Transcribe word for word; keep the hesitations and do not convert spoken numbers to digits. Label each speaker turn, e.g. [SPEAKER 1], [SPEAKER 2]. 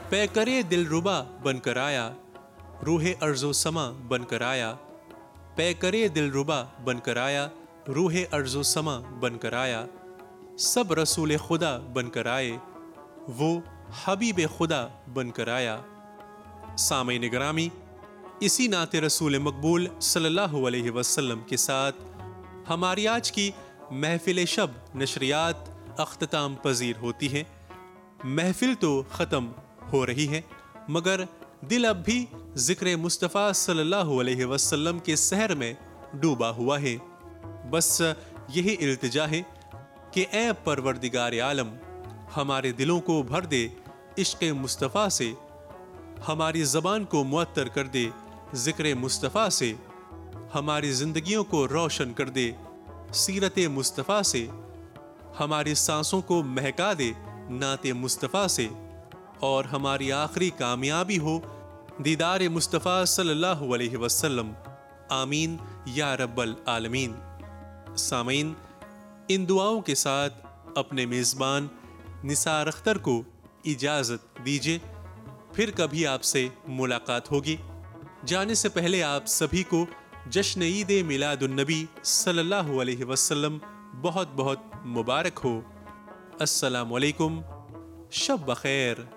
[SPEAKER 1] پیکرے دل ربا بن کر آیا، روح ارض و سما بن کر آیا، پیکرے دل ربا بن کر آیا، روح ارض و سما بن کر آیا، سب رسول خدا بن کر آئے، وہ حبیب خدا بن کر آیا۔ سامعین گرامی، اسی نعت رسول مقبول صلی اللہ علیہ وسلم کے ساتھ ہماری آج کی محفل شب نشریات اختتام پذیر ہوتی ہے۔ محفل تو ختم ہو رہی ہے، مگر دل اب بھی ذکر مصطفیٰ صلی اللہ علیہ وسلم کے سحر میں ڈوبا ہوا ہے۔ بس یہی التجا ہے کہ اے پروردگار عالم، ہمارے دلوں کو بھر دے عشق مصطفیٰ سے، ہماری زبان کو معطر کر دے ذکر مصطفیٰ سے، ہماری زندگیوں کو روشن کر دے سیرت مصطفیٰ سے، ہماری سانسوں کو مہکا دے نعت مصطفیٰ سے، اور ہماری آخری کامیابی ہو دیدار مصطفیٰ صلی اللہ علیہ وسلم۔ آمین یا رب العالمین۔ سامعین، ان دعاؤں کے ساتھ اپنے میزبان نثار اختر کو اجازت دیجیے، پھر کبھی آپ سے ملاقات ہوگی۔ جانے سے پہلے آپ سبھی کو جشن عید میلاد النبی صلی اللہ علیہ وسلم بہت بہت مبارک ہو۔ السلام علیکم، شب بخیر۔